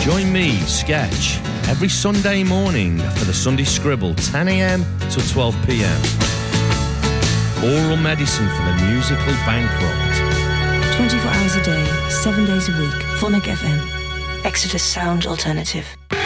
Join me, Sketch, every Sunday morning for the Sunday Scribble, 10 a.m. to 12 p.m. Oral medicine for the musically bankrupt. 24 hours a day, 7 days a week. Phonic FM. Exeter Sound Alternative.